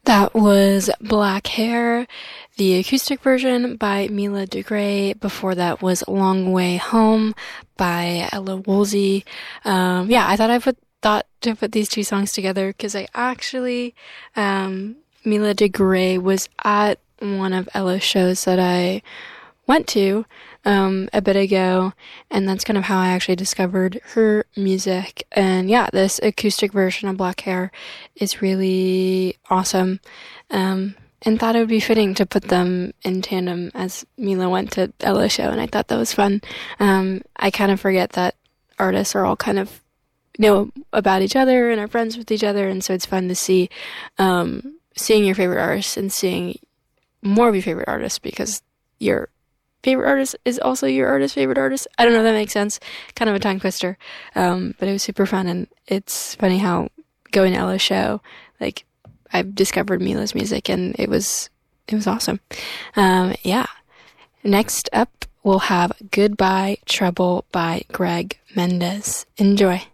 That was Black Hair, the acoustic version by Mila DeGray. Before that was Long Way Home by Ella Woolsey. I thought to put these two songs together because I actually, Mila DeGray was at one of Ella's shows that I went to a bit ago, and that's kind of how I actually discovered her music. And yeah, this acoustic version of Black Hair is really awesome, and thought it would be fitting to put them in tandem as Mila went to Ella's show, and I thought that was fun. I kind of forget that artists are all kind of know about each other and are friends with each other, and so it's fun to see seeing your favorite artists and seeing more of your favorite artists because your favorite artist is also your artist's favorite artist. I don't know if that makes sense. Kind of a tongue twister. But it was super fun, and it's funny how going to Ella's show, like, I've discovered Mila's music, and it was awesome. Next up, we'll have Goodbye Trouble by Greg Mendez. Enjoy.